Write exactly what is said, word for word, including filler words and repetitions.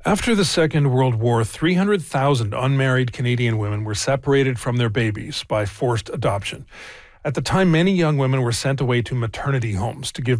After the Second World War, three hundred thousand unmarried Canadian women were separated from their babies by forced adoption. At the time, many young women were sent away to maternity homes to give